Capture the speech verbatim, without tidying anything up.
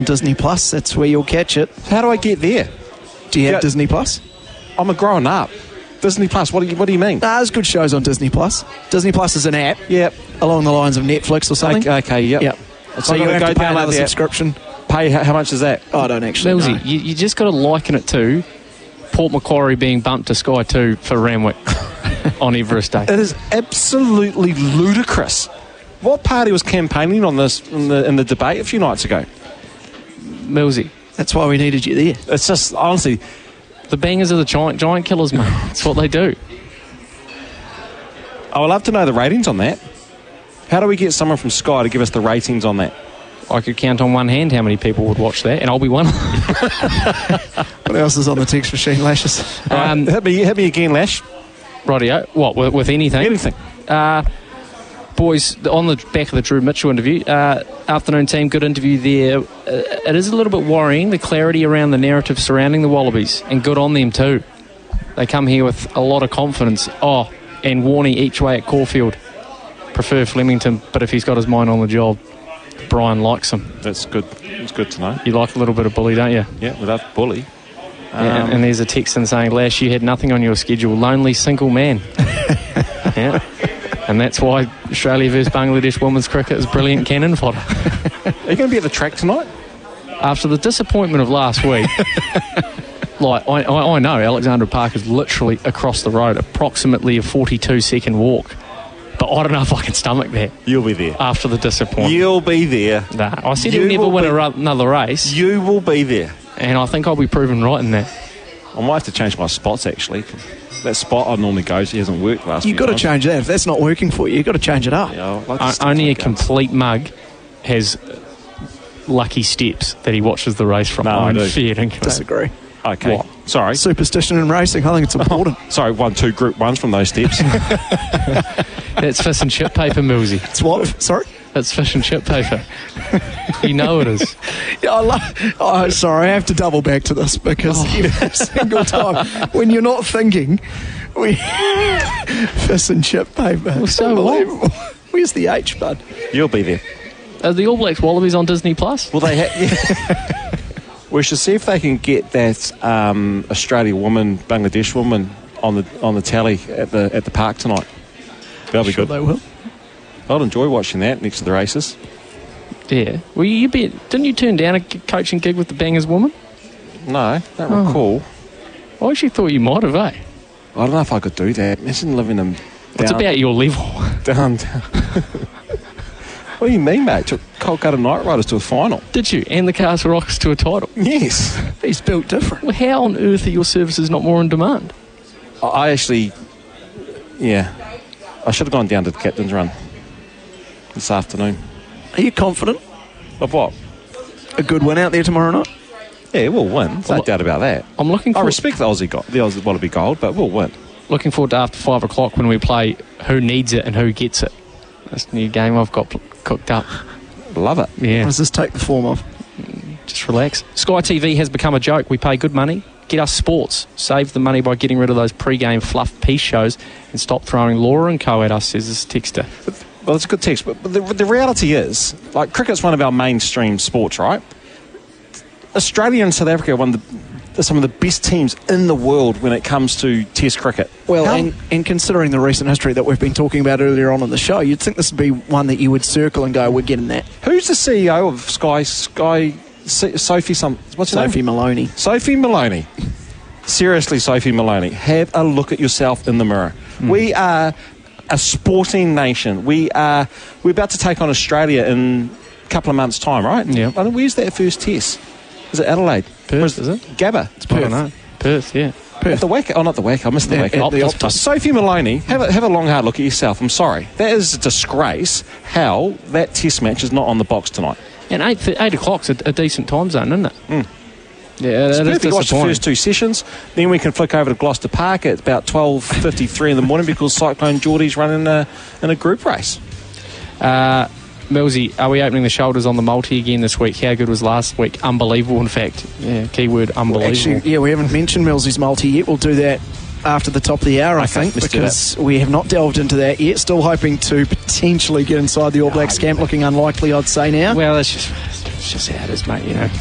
Disney Plus, that's where you'll catch it. How do I get there? Do you have Yeah. Disney Plus? I'm a grown up. Disney Plus, what do you, what do you mean? Nah, there's good shows on Disney Plus. Disney Plus is an app. Yep. Along the lines of Netflix or something. Okay, okay yep. Yep. So, So I you gotta have go to pay download another the app. subscription. Pay, how, how much is that? Oh, I don't actually Millsy, know. you, you just got to liken it to Port Macquarie being bumped to Sky two for Ramwick on Everest Day. It is absolutely ludicrous. What party was campaigning on this in the, in the debate a few nights ago? Millsy, That's why we needed you there. It's just, honestly, the bangers are the giant giant killers, mate. That's what they do. I would love to know the ratings on that. How do we get someone from Sky to give us the ratings on that? I could count on one hand how many people would watch that, and I'll be one. What else is on the text machine, Lashes? um, hit, me, hit me again, Lash. Rightio. What, with, with anything? Anything. Uh, boys, on the back of the Drew Mitchell interview, uh, afternoon team, good interview there. Uh, it is a little bit worrying, the clarity around the narrative surrounding the Wallabies, and good on them too. They come here with a lot of confidence. Oh, and Warney each way at Caulfield. Prefer Flemington, but if he's got his mind on the job, Brian likes him. That's good. It's good to know. You like a little bit of bully, don't you? Yeah, without bully. Um, Yeah, and, and there's a text in saying, Lash, you had nothing on your schedule. Lonely single man. Yeah. And that's why Australia versus Bangladesh women's cricket is brilliant cannon fodder. Are you going to be at the track tonight? After the disappointment of last week, like I, I, I know Alexandra Park is literally across the road, approximately a forty-two second walk. But I don't know if I can stomach that You'll be there. after the disappointment. You'll be there. Nah, I said You he'll never will win be- a, ru- another race, You will be there. and I think I'll be proven right in that. I might have to change my spots, actually. That spot I normally go to hasn't worked last You've few got to times. change that. If that's not working for you, you've got to change it up. Yeah, I'd like to O- stick only to a my guns. complete mug has lucky steps that he watches the race from. No, I I'm do. fair dinkum. Disagree. Okay. What? Sorry. Superstition in racing, I think it's important. Sorry, one, two group ones from those steps. That's fish and chip paper, Millsy. It's what? Sorry? That's fish and chip paper. You know it is. Yeah, I love, oh, sorry, I have to double back to this because every single time when you're not thinking, we fish and chip paper. Well, so Unbelievable. Where's the H, bud? You'll be there. Are the All Blacks Wallabies on Disney Plus? Well, they ha- we should see if they can get that um, Australia woman, Bangladesh woman on the on the tally at the at the park tonight. That'll be Sure good. they will. I'd enjoy watching that next to the races. Yeah. Well, you bet. Didn't you turn down a g- coaching gig with the Bangers woman? No, don't Oh. recall. I actually thought you might have, eh? I don't know if I could do that. Imagine living in down, It's about your level. down, down. What do you mean, mate? Took Kolkata Knight Riders to a final. Did you? And the Castle Rockers to a title. Yes. He's built different. Well, how on earth are your services not more in demand? I- I actually, yeah, I should have gone down to the captain's run this afternoon. Are you confident? Of what? A good win out there tomorrow night? Yeah, we'll win. There's no Well, doubt about that. I'm looking I for respect the Aussie gold, the Aussie Wallaby gold, but we'll win. looking forward to after five o'clock when we play Who Needs It and Who Gets It. That's a new game I've got pl- cooked up. Love it. What Yeah, does this take the form of? just relax. Sky T V has become a joke. We pay good money. Get us sports. Save the money by getting rid of those pre-game fluff piece shows and stop throwing Laura and Co at us, says this texter. Well, it's a good text, but but the, the reality is, like, cricket's one of our mainstream sports, right? Australia and South Africa are one of the, are some of the best teams in the world when it comes to Test cricket. Well, How- and, and considering the recent history that we've been talking about earlier on in the show, you'd think this would be one that you would circle and go, we're getting that. who's the C E O of Sky? Sky S- Sophie, some what's her Sophie name? Maloney. Sophie Maloney. Seriously, Sophie Maloney, have a look at yourself in the mirror. Mm. We are a sporting nation. We are. We're about to take on Australia in a couple of months' time, right? Yeah. I mean, where's that first test? Is it Adelaide? Perth, Or is it? Gabba. It's I don't know. Perth, yeah. At the Wacker. Oh, not the Wacker. I missed the Yeah, Wacker. at the Optus. Optus. Sophie Maloney, have a, have a long, hard look at yourself. I'm sorry. That is a disgrace how that test match is not on the box tonight. And eight, eight o'clock's a, a decent time zone, isn't it? Mm. Yeah, It's that is perfect to watch the disappointing. first two sessions. Then we can flick over to Gloucester Park at about twelve fifty-three in the morning because Cyclone Geordie's running a, in a group race. Uh, Millsy, are we opening the shoulders on the multi again this week? How good was last week? Unbelievable, in fact. Yeah, keyword unbelievable. Actually, yeah, we haven't mentioned Millsy's multi yet. We'll do that after the top of the hour, I Okay, think, let's do because we have not delved into that yet. Still hoping to potentially get inside the All Blacks camp. Looking unlikely, I'd say now. Well, that's just it's just how it is, mate, you know.